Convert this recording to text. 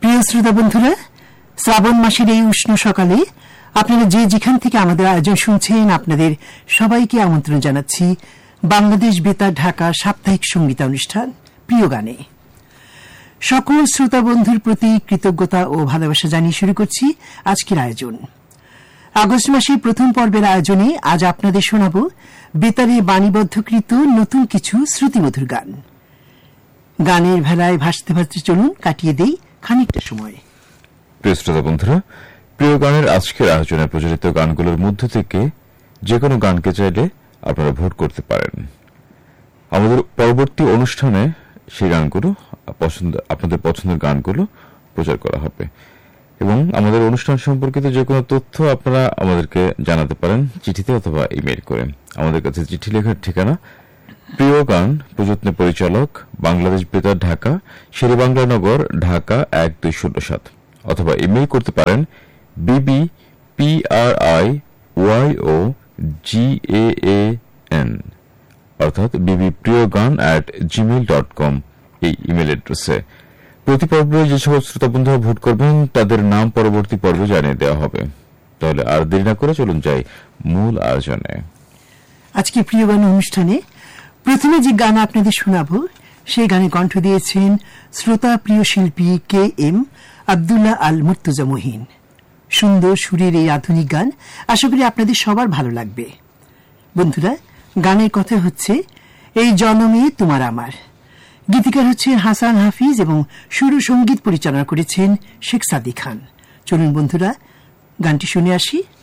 প্রিয় শ্রোতা বন্ধুরা, শ্রাবণ মাসের এই উষ্ণ সকালে আপনারা যে যেখান থেকে আমাদের আয়োজন শুনছেন, আপনাদের সবাইকে আমন্ত্রণ জানাচ্ছি বাংলাদেশ বেতার ঢাকা সাপ্তাহিক সঙ্গীতানুষ্ঠান প্রিয় গানে। সকল শ্রোতা বন্ধুর প্রতি কৃতজ্ঞতা ও ভালোবাসা জানিয়ে শুরু করছি আজকের আয়োজন। আগস্ট মাসের প্রথম পর্বের আয়োজনে আজ আপনাদের শোনাব বেতারে বাণীবদ্ধকৃত নতুন কিছু শ্রুতিমধুর গান। গানের ভেলায় ভাসতে ভাসতে চলুন কাটিয়ে দেই খানিকটা সময়। প্রিয় শ্রোতা বন্ধুরা, প্রিয় গানের আজকের আয়োজনে প্রচলিত গানগুলোর মধ্য থেকে যে কোনো গানকে চাইলে আপনারা ভোট করতে পারেন। আমাদের পরবর্তী অনুষ্ঠানে সেই গানগুলো আপনাদের পছন্দের গানগুলো প্রচার করা হবে এবং আমাদের অনুষ্ঠান সম্পর্কিত যে কোনো তথ্য আপনারা আমাদেরকে জানাতে পারেন চিঠিতে অথবা ইমেইল করে। আমাদের কাছে চিঠি লেখার ঠিকানা প্রিয় গান, প্রযত্ন পরিচালক, বাংলাদেশ বেতার ঢাকা, শেরেবাংলানগর, ঢাকা ১২০৭, অথবা ইমেইল করতে পারেন bbpriogan অর্থাৎ bbpriogan@gmail.com এই ইমেইল অ্যাড্রেসে। প্রতি পর্বে যে সকল শ্রোতা বন্ধুরা ভোট করবেন তাদের নাম পরবর্তী পর্বে জানিয়ে দেওয়া হবে। তাহলে আর দেরি না করে চলুন যাই মূল আয়োজনে। আজকে প্রিয় গান অনুষ্ঠানে প্রথমে যে গান আপনাদের শোনাব সেই গানে কণ্ঠ দিয়েছেন শ্রোতা প্রিয় শিল্পী KM আব্দুল্লাহ আল মুর্তজা মহিন। সুন্দর সুরের এই আধুনিক গান আশা করি আপনাদের সবার ভালো লাগবে। বন্ধুরা, গানের কথা হচ্ছে এই জনমে তোমার আমার। গীতিকার হচ্ছে হাসান হাফিজ এবং সুর সঙ্গীত পরিচালনা করেছেন শেখ সাদি খান। চলুন বন্ধুরা গানটি শুনে আসি।